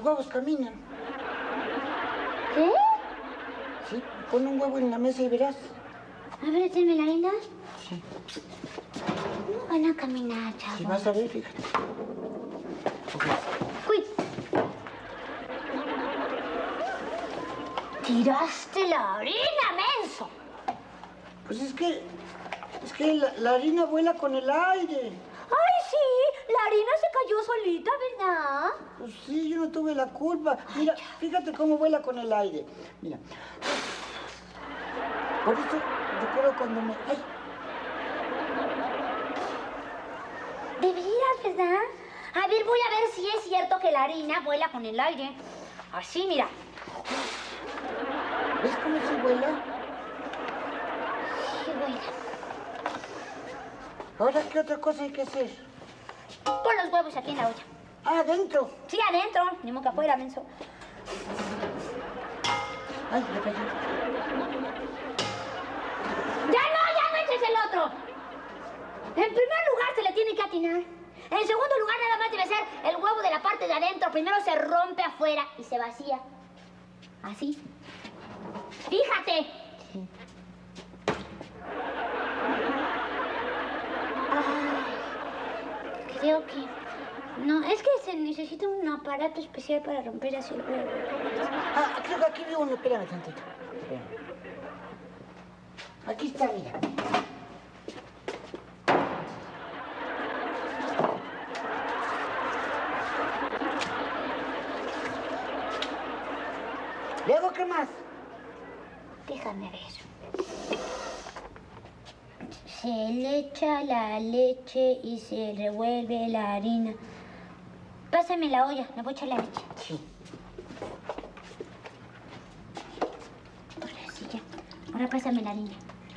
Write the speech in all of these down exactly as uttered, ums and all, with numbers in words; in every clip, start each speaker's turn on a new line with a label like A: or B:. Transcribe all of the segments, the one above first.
A: huevos caminan.
B: ¿Qué?
A: Sí, pon un huevo en la mesa y verás.
B: A ver, échame la harina.
A: Sí.
B: No van a caminar, chavo.
A: Sí, vas a ver, fíjate.
B: Uy. Tiraste la harina, menso.
A: Pues es que... Es que la, la harina vuela con el aire.
B: ¡Ay, sí! La harina se cayó solita, ¿verdad?
A: Pues sí, yo no tuve la culpa. Mira, fíjate cómo vuela con el aire. Mira. Por eso recuerdo cuando me... ¡Ay!
B: ¿De veras, verdad? A ver, voy a ver si es cierto que la harina vuela con el aire. Así, mira.
A: ¿Ves cómo se vuela?
B: Sí, vuela.
A: ¿Ahora qué otra cosa hay que hacer?
B: Pon los huevos aquí en la olla.
A: Ah, adentro.
B: Sí, adentro. Ni modo que afuera, menso.
A: Ay, me cayó.
B: ¡Ya no! ¡Ya no eches el otro! En primer lugar se le tiene que atinar. En segundo lugar nada más debe ser el huevo de la parte de adentro. Primero se rompe afuera y se vacía. Así. ¡Fíjate!
A: Sí.
B: Ay, creo que... No, es que se necesita un aparato especial para romper así el huevo.
A: Ah, creo que aquí vi uno. Espérame tantito. Espérame. Aquí está, mira. ¿Luego qué más?
B: Déjame ver. Se le echa la leche y se revuelve la harina. Pásame la olla, le voy a echar la leche.
A: Sí.
B: Ahora sí, ya. Ahora pásame la harina.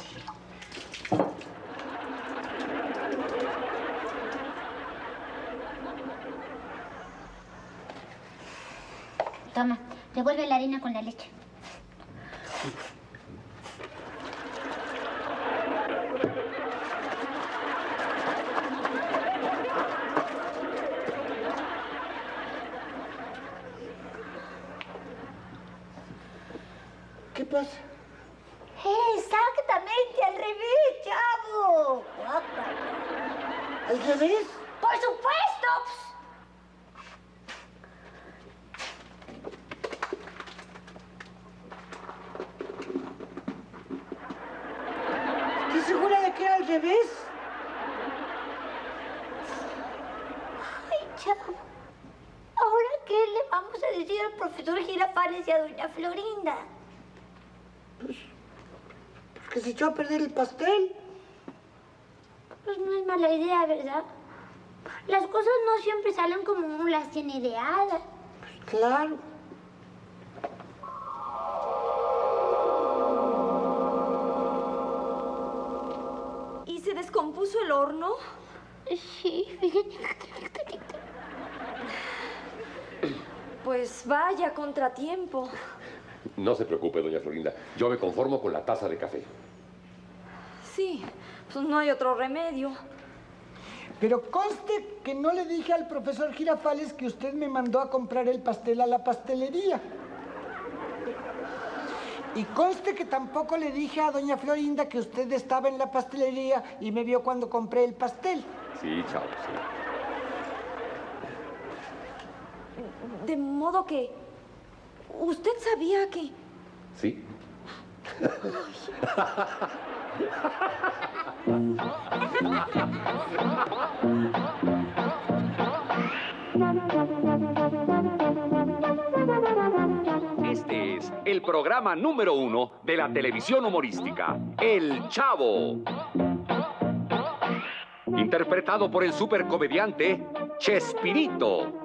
B: Toma, revuelve la harina con la leche.
A: ¿Qué pasa?
B: Exactamente, al revés, chavo.
A: ¿Al revés?
B: ¡Por supuesto!
A: ¿Estás segura de que era al revés?
B: Ay, chavo. ¿Ahora qué le vamos a decir al profesor Girafales y a doña Florinda?
A: Pues, pues que se echó a perder el pastel.
B: Pues no es mala idea, ¿verdad? Las cosas no siempre salen como uno las tiene ideadas.
A: Pues claro.
C: ¿Y se descompuso el horno?
B: Sí, fíjate.
C: Pues vaya contratiempo.
D: No se preocupe, doña Florinda. Yo me conformo con la taza de café.
C: Sí, pues no hay otro remedio.
A: Pero conste que no le dije al profesor Girafales que usted me mandó a comprar el pastel a la pastelería. Y conste que tampoco le dije a doña Florinda que usted estaba en la pastelería y me vio cuando compré el pastel.
D: Sí, chao, sí.
C: De modo que... ¿Usted sabía que...?
D: ¿Sí?
E: Este es el programa número uno de la televisión humorística, El Chavo. Interpretado por el supercomediante Chespirito.